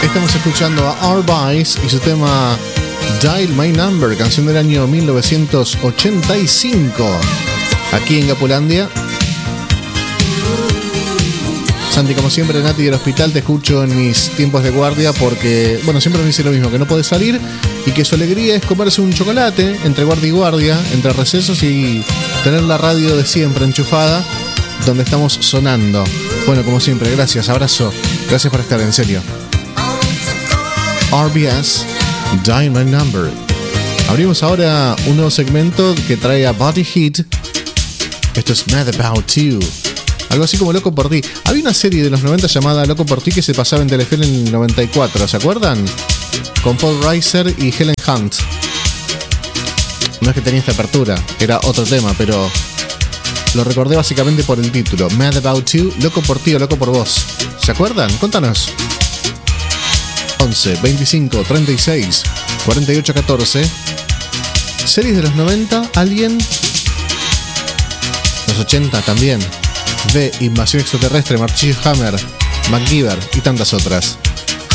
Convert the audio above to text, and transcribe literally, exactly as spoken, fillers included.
Estamos escuchando a R-Vice y su tema Dial My Number, canción del año mil novecientos ochenta y cinco, aquí en Gapulandia. Santi, como siempre, Nati del hospital, te escucho en mis tiempos de guardia porque, bueno, siempre me dice lo mismo, que no podés salir y que su alegría es comerse un chocolate entre guardia y guardia, entre recesos, y tener la radio de siempre enchufada donde estamos sonando. Bueno, como siempre, gracias, abrazo, gracias por estar, en serio. R B S, Dial My Number. Abrimos ahora un nuevo segmento que trae a Body Heat. Esto es Mad About You. Algo así como Loco por Ti. Había una serie de los noventa llamada Loco por Ti que se pasaba en Telefe en el noventa y cuatro, ¿se acuerdan? Con Paul Reiser y Helen Hunt. No es que tenía esta apertura, era otro tema, pero lo recordé básicamente por el título. Mad About You, Loco por Ti o Loco por Vos. ¿Se acuerdan? Contanos. once, veinticinco, treinta y seis, cuarenta y ocho, catorce. Series de los noventa, Alien. Los ochenta también. V, Invasión Extraterrestre, Marchillo Hammer, MacGyver y tantas otras.